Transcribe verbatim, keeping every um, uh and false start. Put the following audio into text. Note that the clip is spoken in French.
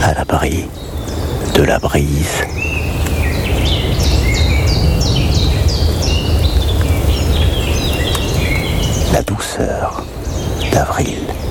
à l'abri de la brise. La douceur d'avril.